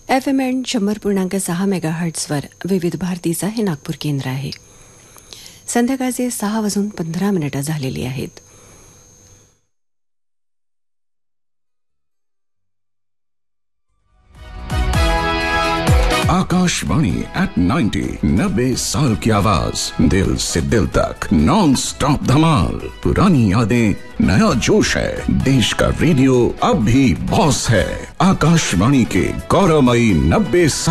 FM 100.6 मेगाहर्ट्झवर विविध भारतीचा हे नागपूर केंद्र आहे. संध्याकाळचे 6:15 झालेली आहेत. आकाशवाणी at 90 90 साल की आवाज, दिल से दिल तक नॉन स्टॉप धमाल. पुरानी यादें, नया जोश है. देश का रेडियो अब भी बॉस है. आकाशवाणी के गौरवमयी 90 साल